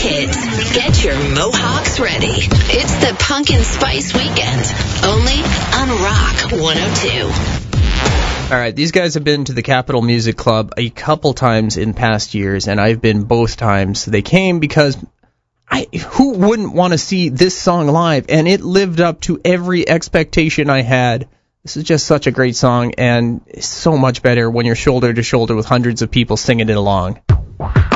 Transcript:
kids, get your mohawks ready. It's the Pumpkin Spice Weekend, only on Rock 102. All right, these guys have been to the Capitol Music Club a couple times in past years, and I've been both times. They came because who wouldn't want to see this song live? And it lived up to every expectation I had. This is just such a great song, and it's so much better when you're shoulder to shoulder with hundreds of people singing it along.